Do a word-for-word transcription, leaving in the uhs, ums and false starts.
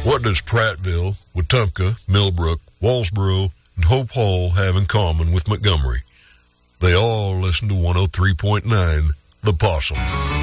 What does Prattville, Wetumpka, Millbrook, Walsboro, and Hope Hall have in common with Montgomery? They all listen to one oh three point nine The Possum.